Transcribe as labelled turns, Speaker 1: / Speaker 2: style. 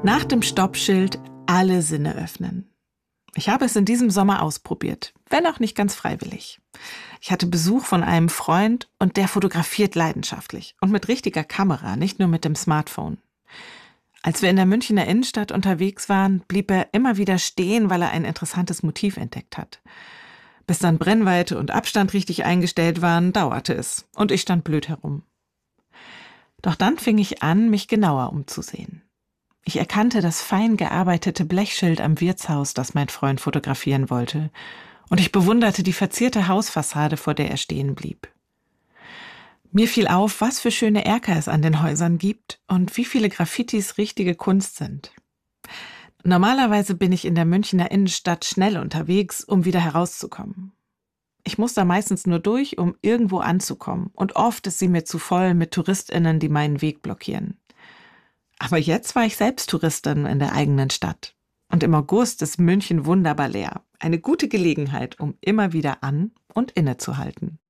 Speaker 1: Nach dem Stoppschild alle Sinne öffnen. Ich habe es in diesem Sommer ausprobiert, wenn auch nicht ganz freiwillig. Ich hatte Besuch von einem Freund und der fotografiert leidenschaftlich und mit richtiger Kamera, nicht nur mit dem Smartphone. Als wir in der Münchner Innenstadt unterwegs waren, blieb er immer wieder stehen, weil er ein interessantes Motiv entdeckt hat. Bis dann Brennweite und Abstand richtig eingestellt waren, dauerte es und ich stand blöd herum. Doch dann fing ich an, mich genauer umzusehen. Ich erkannte das fein gearbeitete Blechschild am Wirtshaus, das mein Freund fotografieren wollte, und ich bewunderte die verzierte Hausfassade, vor der er stehen blieb. Mir fiel auf, was für schöne Erker es an den Häusern gibt und wie viele Graffitis richtige Kunst sind. Normalerweise bin ich in der Münchner Innenstadt schnell unterwegs, um wieder herauszukommen. Ich muss da meistens nur durch, um irgendwo anzukommen, und oft ist sie mir zu voll mit TouristInnen, die meinen Weg blockieren. Aber jetzt war ich selbst Touristin in der eigenen Stadt. Und im August ist München wunderbar leer. Eine gute Gelegenheit, um immer wieder an- und innezuhalten.